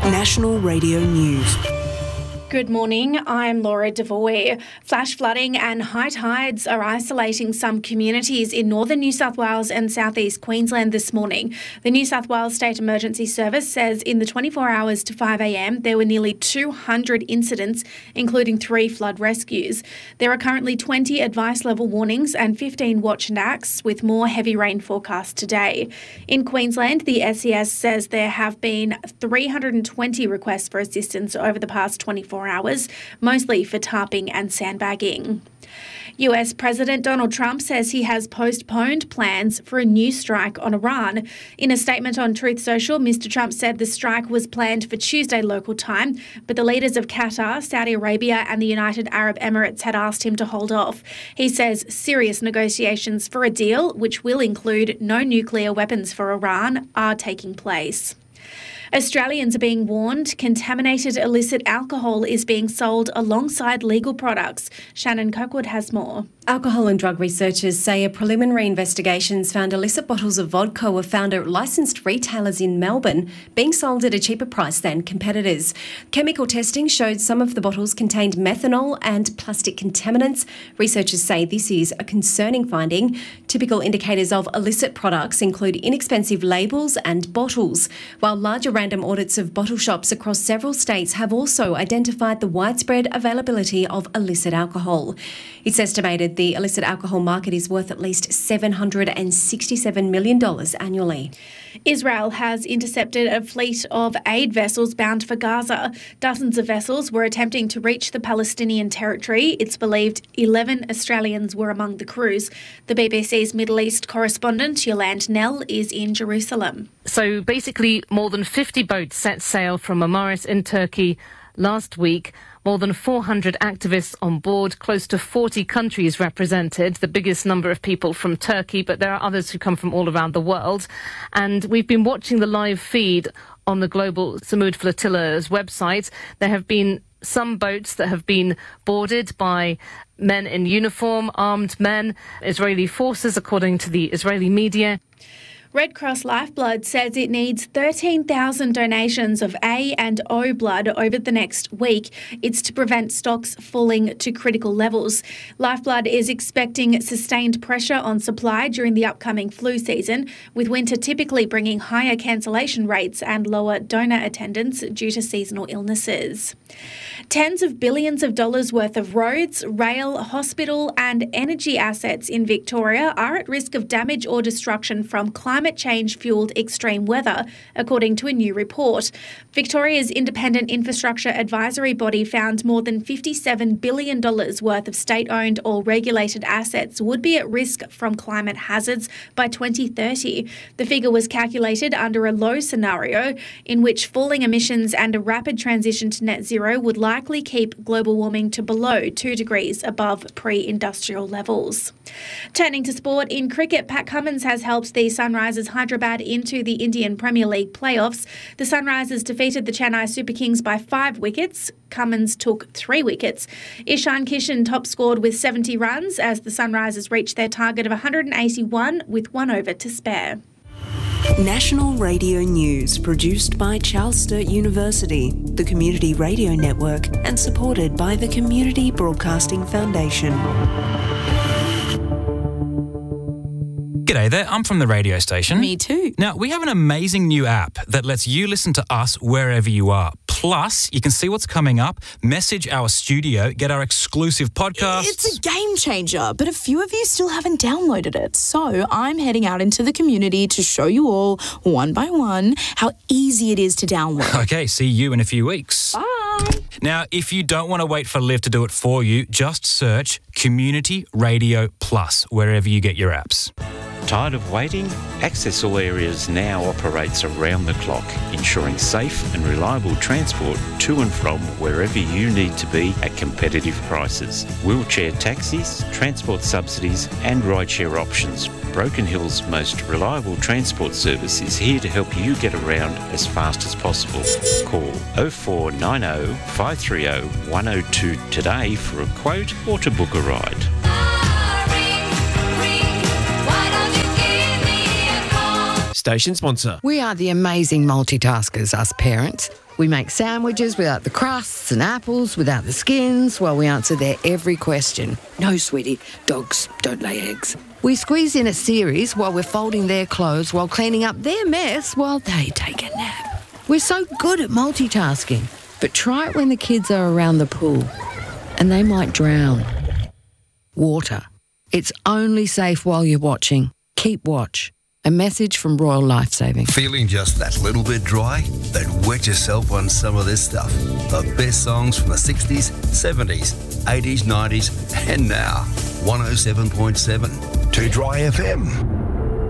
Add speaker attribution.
Speaker 1: National Radio News.
Speaker 2: Good morning, I'm Laura Devoy. Flash flooding and high tides are isolating some communities in northern New South Wales and southeast Queensland this morning. The New South Wales State Emergency Service says in the 24 hours to 5 a.m, there were nearly 200 incidents, including 3 flood rescues. There are currently 20 advice level warnings and 15 watch and acts, with more heavy rain forecast today. In Queensland, the SES says there have been 320 requests for assistance over the past 24 hours, mostly for tarping and sandbagging. US President Donald Trump says he has postponed plans for a new strike on Iran. In a statement on Truth Social, Mr. Trump said the strike was planned for Tuesday local time, but the leaders of Qatar, Saudi Arabia and the United Arab Emirates had asked him to hold off. He says serious negotiations for a deal, which will include no nuclear weapons for Iran, are taking place. Australians are being warned contaminated illicit alcohol is being sold alongside legal products. Shannon Cookwood has more.
Speaker 3: Alcohol and drug researchers say a preliminary investigation's found illicit bottles of vodka were found at licensed retailers in Melbourne being sold at a cheaper price than competitors. Chemical testing showed some of the bottles contained methanol and plastic contaminants. Researchers say this is a concerning finding. Typical indicators of illicit products include inexpensive labels and bottles, while larger random audits of bottle shops across several states have also identified the widespread availability of illicit alcohol. It's estimated the illicit alcohol market is worth at least $767 million annually.
Speaker 2: Israel has intercepted a fleet of aid vessels bound for Gaza. Dozens of vessels were attempting to reach the Palestinian territory. It's believed 11 Australians were among the crews. The BBC's Middle East correspondent, Yolande Nell, is in Jerusalem.
Speaker 4: So basically, more than 50 boats set sail from Marmaris in Turkey last week. More than 400 activists on board, close to 40 countries represented, the biggest number of people from Turkey, but there are others who come from all around the world. And we've been watching the live feed on the Global Samud Flotilla's website. There have been some boats that have been boarded by men in uniform, armed men, Israeli forces, according to the Israeli media.
Speaker 2: Red Cross Lifeblood says it needs 13,000 donations of A and O blood over the next week. It's to prevent stocks falling to critical levels. Lifeblood is expecting sustained pressure on supply during the upcoming flu season, with winter typically bringing higher cancellation rates and lower donor attendance due to seasonal illnesses. Tens of billions of dollars worth of roads, rail, hospital and energy assets in Victoria are at risk of damage or destruction from climate change-fuelled extreme weather, according to a new report. Victoria's Independent Infrastructure Advisory Body found more than $57 billion worth of state-owned or regulated assets would be at risk from climate hazards by 2030. The figure was calculated under a low scenario in which falling emissions and a rapid transition to net zero would likely keep global warming to below 2 degrees above pre-industrial levels. Turning to sport, in cricket, Pat Cummins has helped the Sunrisers Hyderabad into the Indian Premier League playoffs. The Sunrisers defeated the Chennai Super Kings by 5 wickets. Cummins took 3 wickets. Ishan Kishan top scored with 70 runs as the Sunrisers reached their target of 181 with 1 over to spare.
Speaker 1: National Radio News, produced by Charles Sturt University, the Community Radio Network, and supported by the Community Broadcasting Foundation.
Speaker 5: G'day there, I'm from the radio station.
Speaker 6: Me too.
Speaker 5: Now, we have an amazing new app that lets you listen to us wherever you are. Plus, you can see what's coming up, message our studio, get our exclusive podcasts.
Speaker 6: It's a game changer, but a few of you still haven't downloaded it. So I'm heading out into the community to show you all, one by one, how easy it is to download.
Speaker 5: Okay, see you in a few weeks.
Speaker 6: Bye.
Speaker 5: Now, if you don't want to wait for Liv to do it for you, just search Community Radio Plus wherever you get your apps.
Speaker 7: Tired of waiting? Access All Areas now operates around the clock, ensuring safe and reliable transport to and from wherever you need to be at competitive prices. Wheelchair taxis, transport subsidies and rideshare options. Broken Hill's most reliable transport service is here to help you get around as fast as possible. Call 0490 530 102 today for a quote or to book a ride.
Speaker 8: Station sponsor.
Speaker 9: We are the amazing multitaskers, us parents.
Speaker 8: We make sandwiches without the crusts and apples without the skins while we answer their every question. No, sweetie, dogs don't lay eggs. We squeeze in a series while we're folding their clothes while cleaning up their mess while they take a nap. We're so good at multitasking, but try it when the kids are around the pool and they might drown. Water. It's only safe while you're watching. Keep watch. A message from Royal Lifesaving.
Speaker 9: Feeling just that little bit dry? Then wet yourself on some of this stuff. The best songs from the 60s, 70s, 80s, 90s, and now. 107.7 2 Dry FM.